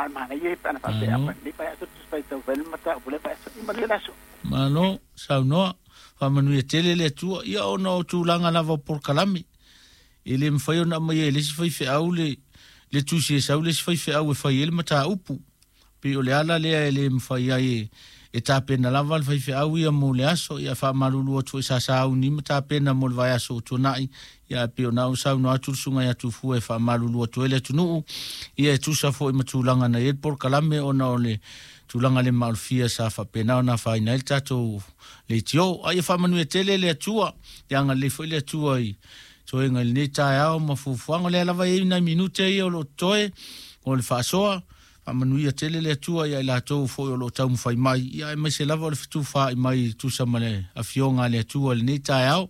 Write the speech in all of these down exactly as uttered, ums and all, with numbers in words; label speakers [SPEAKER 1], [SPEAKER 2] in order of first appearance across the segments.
[SPEAKER 1] al mana ye ana fa pe apa ni pa so tu pai to vel mata pule pa so ni mali laso
[SPEAKER 2] malo sa no fa manu e tele le tu ia ono tu langa lava por kalami ele mfai na mai ele se fai fe au le le tu se sa le se fai fe au e fai ele mata upu pe ole ala le ele mfai ai e ta pena lava le fai fe au ia mo le aso ia fa malulu tu sa sa u ni mata pena mo le vai aso tu nai ia pe ona u sa no atu sunga ia tu fu e fa malulu tu ele tu nu ia tu sa fo i matulanga na e por kalame ona ole tulanga le malfia sa fa pena ona fa ina el tato le tio ai fa manu e tele le tua yanga le foi le tua i so e ngal ni ta ao ma fu fuango le lava e na minute i o lo toe o le fa soa fa manu e tele le tua ia la to foi o lo tau fai mai ia me se lava le tu fa mai tu sa male a fionga le tua le ni ta ao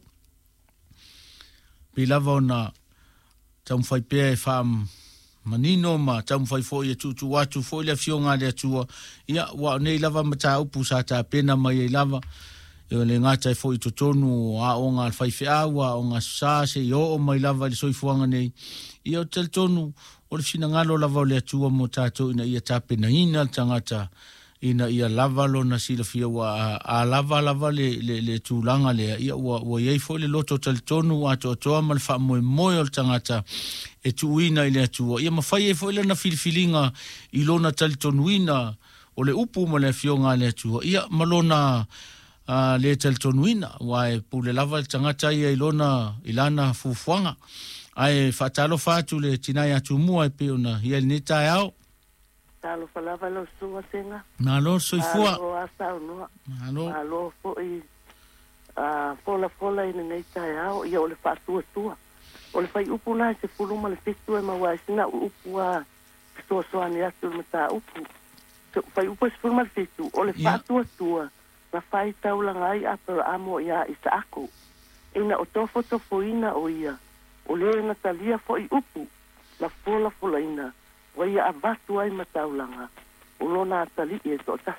[SPEAKER 2] pe lava ona tau fai pe fa manino ma tau fai foi e tu tu watu foi le fionga le tua ia wa nei lava mata upu sa ta pena mai lava e le ngata e foi totonu a onga fai fe awa onga sa se yo mai lava le soifuanga nei ia tel tonu o le fina ngalo lava le tua mo tato ina ia ta pena ina tangata ina ia lava lo na sila fia wa a lava lava le le le tulanga le ia wa wa ye foi le loto tel tonu a to to mal fa mo mo o tangata e tuina ile tua ia mafai e foi le na filfilinga ilona tel tonuina o le upu mo le fionga le tua ia malona a le tel tonuina wa e pule lava tangata ia ilona ilana fufuanga ai fatalo fatu le tinaya tumua e pe ona ia ni taiao
[SPEAKER 3] talo falava lo sua senga
[SPEAKER 2] na lo soifua
[SPEAKER 3] o asa no
[SPEAKER 2] alo
[SPEAKER 3] alo foi a fola fola ina nei taiao ia o le fatu tua o le fai upu na se fuluma le fitu e mawa sina upu a so so ani atu mata upu so fai upu se fuluma le fitu o le fatu tua na fai taula ngai apel amo ia isa aku ina o tofo tofo ina o ia o le na talia foi upu la fola fola ina o ia abatu ai mataulanga o lona tali e tota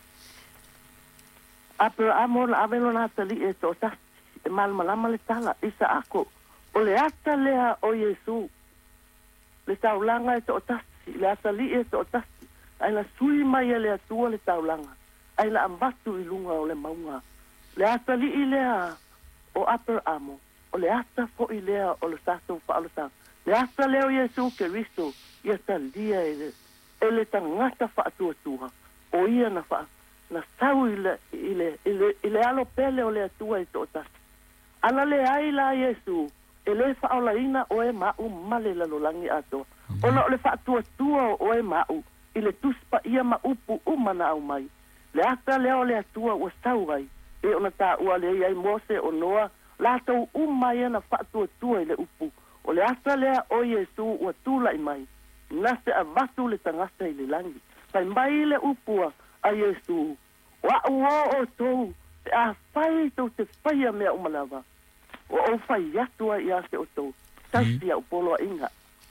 [SPEAKER 3] apel amo la avelo na tali e tota e mal malama le tala isa aku o le ata lea o Yesu le taulanga e tota le ata li e tota ai la sui mai le atua le taulanga ai la ambatu i lunga o le maunga le ata li i lea o apel amo o le ata fo i lea o le sato fa o le le ata leo Yesu Keristo ia talia e le e le tangata fa atua tua o ia na fa na sau i le i le i le alo pele o le atua i tota ala le ai la Yesu e le fa o la ina o e ma u male la lolangi ato o na o le fa atua tua o e ma u i le tuspa ia ma upu umana au mai le ata leo le atua o sau ai e ona ta ua le ai Mose o Noa la tau umai ana fa atua tua i le upu o le ata lea o Yesu o tula i mai nase a vatu le tangata i le langi pai mai le upua a Yesu wa uo o tou te a fai tau te fai a mea umalava o o fai atua i ase o tou tausi a upolo a inga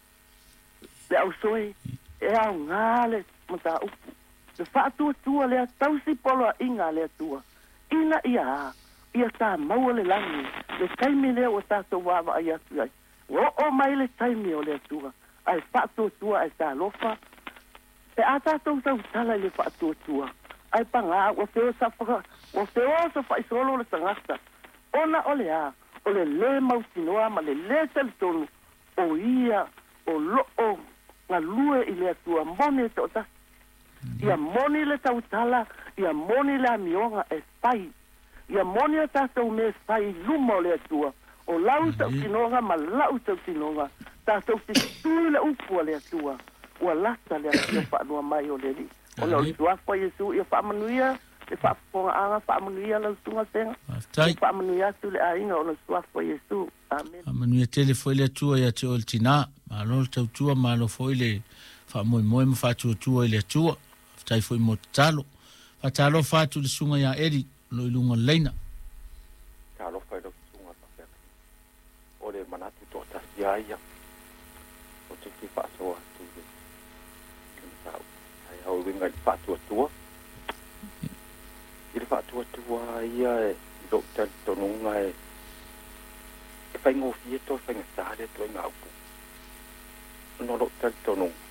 [SPEAKER 3] le au soe e au ngā le mata upu le fa atua tua le tausi polo a inga le atua ina ia ia ta maua le langi le taimi lea o tato wawa ai atu ai o o mai le taimi o le atua ai fatu tua ai ta lofa te ata tau tau tala le fatu tua ai panga o feo sa fa o feo sa fa solo le tangasta ona ole a o le le mautinoa ma le le teltonu o ia o lo o nga lue i le atua mone to ta ia moni le tau tala ia moni le amionga e spai ia moni a tau me spai luma o le atua o lau tau tinonga ma lau tau tinonga ta tau te tui le upu le atua ua lata le atua whaanua mai o le li o lau tua kwa Yesu ia whaamanuia e whaafonga anga whaamanuia lau tunga tenga e whaamanuia tu le ainga o lau tua kwa Yesu amen
[SPEAKER 2] whaamanuia tele foi le atua ia te ol tina ma lo tau tua ma lo foi le whaamoe moe ma whaatua tua i le atua tai foi mo talo fatalo fatu le sunga ya eri lo ilunga leina
[SPEAKER 4] talo fai lo sunga fa o le manatu to ta ya ya o te ki fa so tu le ta ai au winga di fatu tua il fatu tua ya do ta to nunga e fai ngo fi to fai nga sa de to nga pu no lo ta to nunga